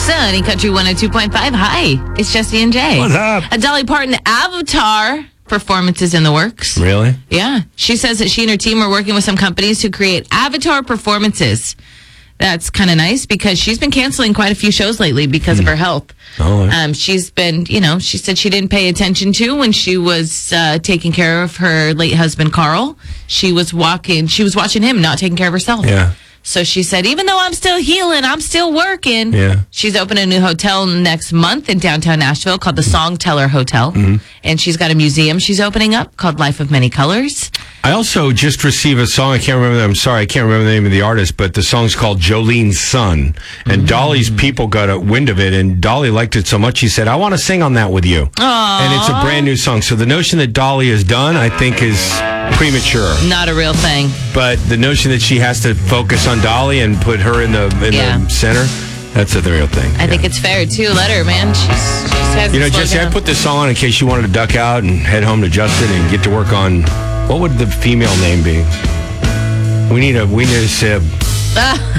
Sunny Country 102.5. Hi, it's Jesse and Jay. What's up? A Dolly Parton Avatar performance is in the works. Really? Yeah. She says that she and her team are working with some companies to create Avatar performances. That's kind of nice because she's been canceling quite a few shows lately because of her health. Oh, She's been, she said she didn't pay attention to when she was taking care of her late husband, Carl. She was watching him, not taking care of herself. Yeah. So she said, even though I'm still healing, I'm still working. Yeah. She's opening a new hotel next month in downtown Nashville called the Song Teller Hotel. Mm-hmm. And she's got a museum she's opening up called Life of Many Colors. I also just received a song. I can't remember the name of the artist, but the song's called Jolene's Son. And Dolly's people got a wind of it, and Dolly liked it so much, she said, I want to sing on that with you. Aww. And it's a brand new song. So the notion that Dolly is done, I think, is premature. Not a real thing. But the notion that she has to focus on Dolly and put her in the center, that's the real thing. I think it's fair, too. Let her, man. Jesse, I put this song on in case you wanted to duck out and head home to Justin and get to work on, what would the female name be? We need a Sib.